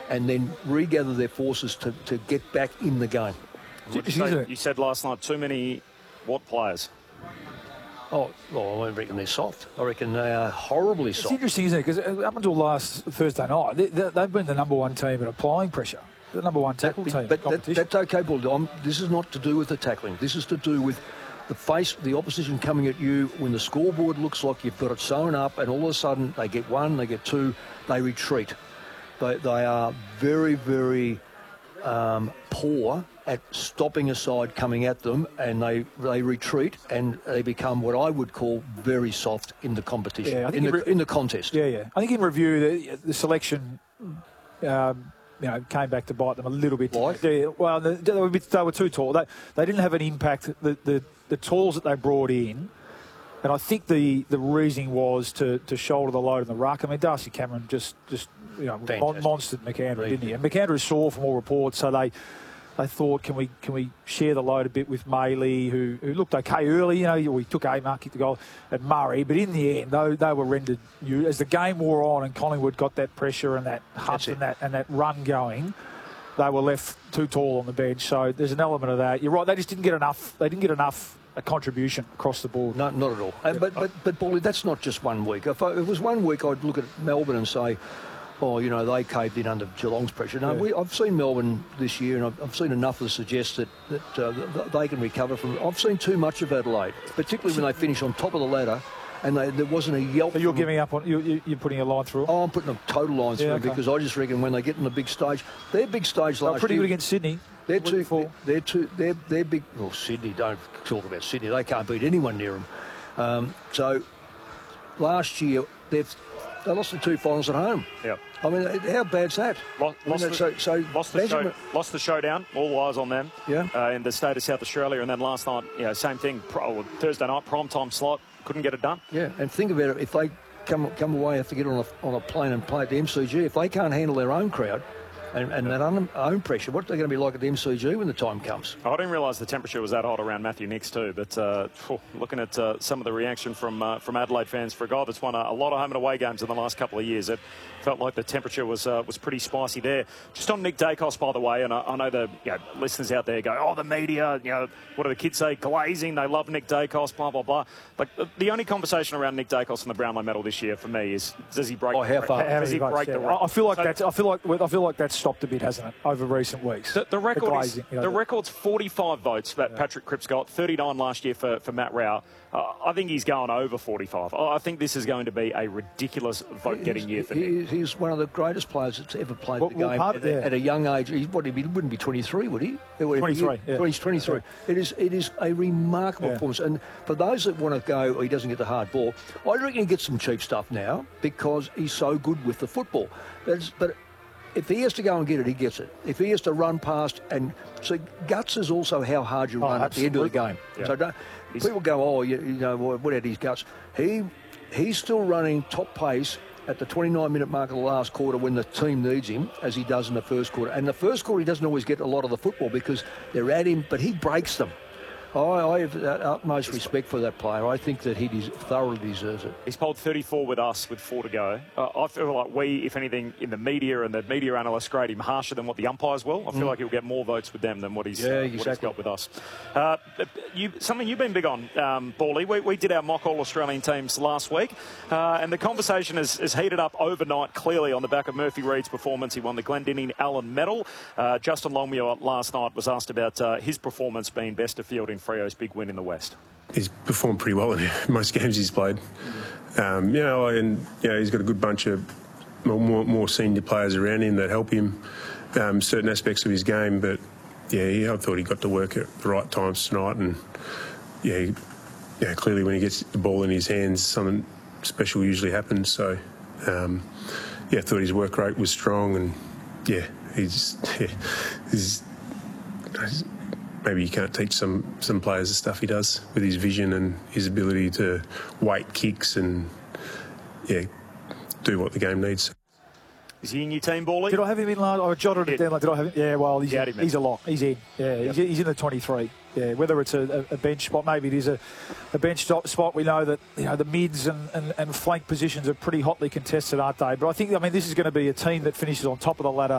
and then regather their forces to get back in the game. You said last night too many what players? Oh, well, I reckon they're soft. I reckon they are horribly soft. It's interesting, isn't it? Because up until last Thursday night, they've been the number one team at applying pressure. The number one tackle team. But that's okay, Paul. This is not to do with the tackling. This is to do with the opposition coming at you when the scoreboard looks like you've got it sewn up, and all of a sudden they get one, they get two, they retreat. They are very, very poor at stopping a side coming at them, and they retreat, and they become what I would call very soft in the competition, in the contest. Yeah. I think in review, the selection, came back to bite them a little bit. Why? Yeah, well, they were too tall. They didn't have an impact. The tools that they brought in, and I think the reasoning was to shoulder the load in the ruck. I mean, Darcy Cameron just monstered McAndrew, didn't he? And McAndrew is sore from all reports, so they thought, can we share the load a bit with Maley, who looked okay early. We took Amar, kicked the goal, and Murray, but in the end, they were rendered. As the game wore on and Collingwood got that pressure and that hunt and that run going, they were left too tall on the bench. So there's an element of that. You're right. They just didn't get enough. They didn't get enough a contribution across the board. No, not at all. But Paulie, that's not just 1 week. If it was 1 week, I'd look at Melbourne and say, they caved in under Geelong's pressure. No, I've seen Melbourne this year, and I've seen enough to suggest that they can recover from it. I've seen too much of Adelaide, particularly when they finish on top of the ladder, and there wasn't a yelp. So you're giving up on you're putting a line through? Oh, I'm putting a total line through because I just reckon when they get in the big stage, their big stage last year. Pretty good against Sydney. They're big. Well, Sydney, don't talk about Sydney. They can't beat anyone near them. So last year they lost the 2 finals at home. Yeah. I mean, how bad's that? Lost the showdown. All eyes on them. Yeah. In the state of South Australia, and then last night, same thing. Thursday night, prime time slot, couldn't get it done. Yeah, and think about it. If they come away, have to get on a plane and play at the MCG. If they can't handle their own crowd and that own pressure, what are they going to be like at the MCG when the time comes? I didn't realise the temperature was that hot around Matthew Nicks too, but looking at some of the reaction from Adelaide fans, for a guy that's won a lot of home and away games in the last couple of years, it felt like the temperature was pretty spicy there. Just on Nick Dacos, by the way, and I know the listeners out there go, the media, what do the kids say, glazing, they love Nick Dacos, blah, blah, blah. Like, the only conversation around Nick Dacos and the Brownlow medal this year for me is, does he break how far? Does he break the record? I feel like that's stopped a bit, hasn't it, over recent weeks? The record's 45 votes that Patrick Cripps got, 39 last year for Matt Rowell. I think he's going over 45. I think this is going to be a ridiculous vote-getting year for him. He's one of the greatest players that's ever played the game at a young age. He wouldn't be 23, would he? 23. He's 23. It is a remarkable performance. And for those that want to go, he doesn't get the hard ball, I reckon he gets some cheap stuff now because he's so good with the football. But if he has to go and get it, he gets it. If he has to run past, and so guts is also how hard you run at the end of the game. Yeah. So people go, what are his guts? He's still running top pace at the 29-minute mark of the last quarter when the team needs him, as he does in the first quarter. And the first quarter, he doesn't always get a lot of the football because they're at him, but he breaks them. I have utmost respect for that player. I think that he thoroughly deserves it. He's polled 34 with us with 4 to go. I feel like we, if anything, in the media and the media analysts grade him harsher than what the umpires will. I feel like he'll get more votes with them than what he's got with us. Something you've been big on, Bally. We did our mock All-Australian teams last week, and the conversation has heated up overnight, clearly, on the back of Murphy Reid's performance. He won the Glendinning Allen Medal. Justin Longmuir last night was asked about his performance being best of field in Freo's big win in the West. He's performed pretty well in most games he's played. He's got a good bunch of more senior players around him that help him certain aspects of his game. But I thought he got to work at the right times tonight, and clearly when he gets the ball in his hands, something special usually happens. So I thought his work rate was strong, and maybe you can't teach some players the stuff he does with his vision and his ability to weight kicks and do what the game needs. Is he in your team, Bally? Did I have him in last? I jotted it down. Did I have him? Yeah, well, he's a lock. He's in. Yeah, yep. He's in the 23. Yeah, whether it's a bench spot, maybe it is a bench spot. We know that the mids and flank positions are pretty hotly contested, aren't they? But I think this is going to be a team that finishes on top of the ladder